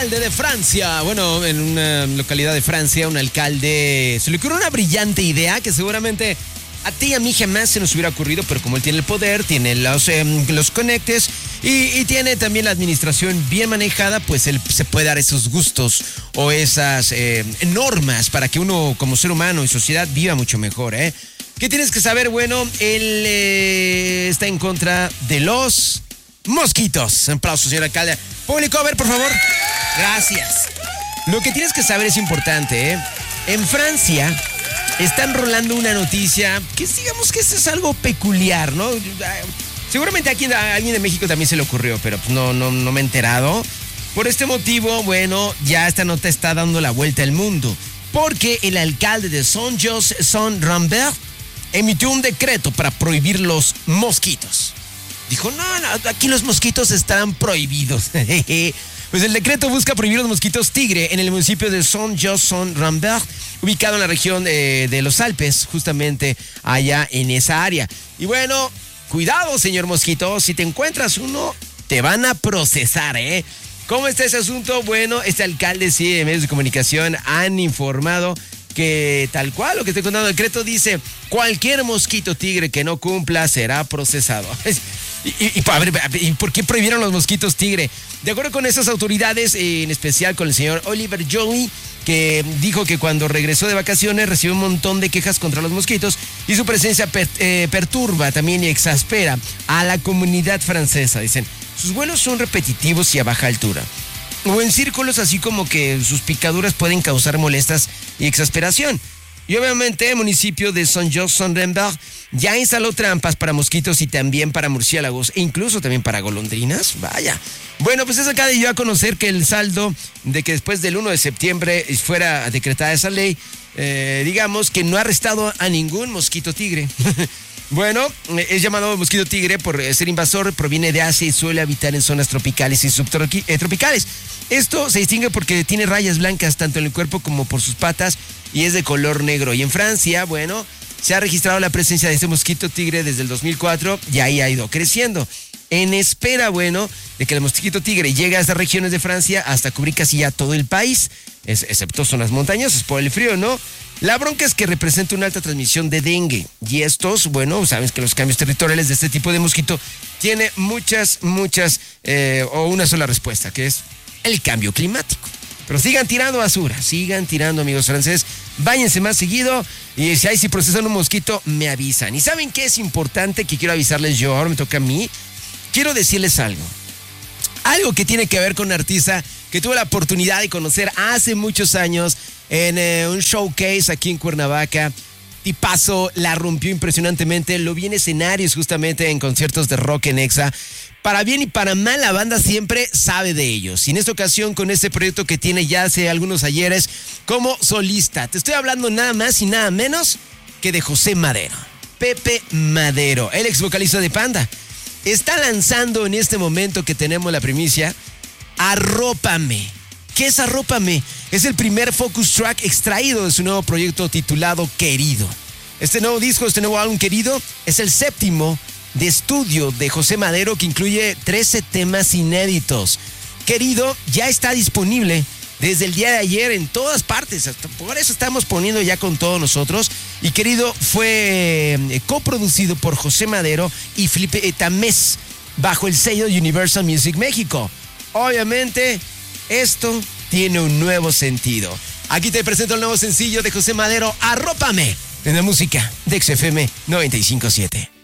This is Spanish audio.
De Francia, bueno, en una localidad de Francia, un alcalde se le ocurrió una brillante idea que seguramente a ti y a mí jamás se nos hubiera ocurrido, pero como él tiene el poder, tiene los conectes y tiene también la administración bien manejada, pues él se puede dar esos gustos o esas normas para que uno como ser humano y sociedad viva mucho mejor, ¿eh? ¿Qué tienes que saber? Bueno, él está en contra de los mosquitos. Un aplauso, señor alcalde. Público, a ver, por favor. Gracias. Lo que tienes que saber es importante, ¿eh? En Francia están rolando una noticia que digamos que esto es algo peculiar, ¿no? Seguramente aquí a alguien de México también se le ocurrió, pero pues no me he enterado. Por este motivo, bueno, ya esta nota está dando la vuelta al mundo. Porque el alcalde de Saint-Rambert emitió un decreto para prohibir los mosquitos. Dijo, no, aquí los mosquitos estarán prohibidos. Pues el decreto busca prohibir los mosquitos tigre en el municipio de Saint-Rambert, ubicado en la región de los Alpes, justamente allá en esa área. Y bueno, cuidado, señor mosquito, si te encuentras uno, te van a procesar, ¿eh? ¿Cómo está ese asunto? Bueno, este alcalde, sí, en medios de comunicación han informado que tal cual lo que estoy contando el decreto dice, cualquier mosquito tigre que no cumpla será procesado. ¿Y por qué prohibieron los mosquitos tigre? De acuerdo con esas autoridades, en especial con el señor Oliver Joly, que dijo que cuando regresó de vacaciones recibió un montón de quejas contra los mosquitos y su presencia perturba también y exaspera a la comunidad francesa. Dicen, sus vuelos son repetitivos y a baja altura, o en círculos, así como que sus picaduras pueden causar molestias y exasperación. Y obviamente el municipio de Saint-Rambert ya instaló trampas para mosquitos y también para murciélagos e incluso también para golondrinas. Vaya. Bueno, pues eso acaba de dio a conocer que el saldo de que después del 1 de septiembre fuera decretada esa ley, digamos que no ha arrestado a ningún mosquito tigre. Bueno, es llamado mosquito tigre por ser invasor, proviene de Asia y suele habitar en zonas tropicales y subtropicales. Esto se distingue porque tiene rayas blancas tanto en el cuerpo como por sus patas y es de color negro. Y en Francia, bueno, se ha registrado la presencia de este mosquito tigre desde el 2004 y ahí ha ido creciendo. En espera, bueno, de que el mosquito tigre llegue a estas regiones de Francia hasta cubrir casi ya todo el país, excepto zonas montañosas por el frío, ¿no? La bronca es que representa una alta transmisión de dengue y estos, bueno, sabes que los cambios territoriales de este tipo de mosquito tiene muchas, o una sola respuesta, que es el cambio climático. Pero sigan tirando basura, sigan tirando, amigos franceses, báñense más seguido y si procesan un mosquito, me avisan. ¿Y saben qué es importante que quiero avisarles yo? Ahora me toca a mí. Quiero decirles algo que tiene que ver con un artista que tuve la oportunidad de conocer hace muchos años en un showcase aquí en Cuernavaca. Tipazo, la rompió impresionantemente, lo vi en escenarios justamente en conciertos de rock en Exa. Para bien y para mal, la banda siempre sabe de ellos. Y en esta ocasión con este proyecto que tiene ya hace algunos ayeres como solista. Te estoy hablando nada más y nada menos que de José Madero. Pepe Madero, el ex vocalista de Panda. Está lanzando en este momento que tenemos la primicia, Arrópame. ¿Qué es Arrópame? Es el primer focus track extraído de su nuevo proyecto titulado Querido. Este nuevo disco, este nuevo álbum Querido, es el 7º de estudio de José Madero que incluye 13 temas inéditos. Querido ya está disponible desde el día de ayer en todas partes, por eso estamos poniendo ya con todos nosotros. Y Querido fue coproducido por José Madero y Felipe Tamés bajo el sello Universal Music México. Obviamente, esto tiene un nuevo sentido. Aquí te presento el nuevo sencillo de José Madero, Arrópame, en la música de XFM 95.7.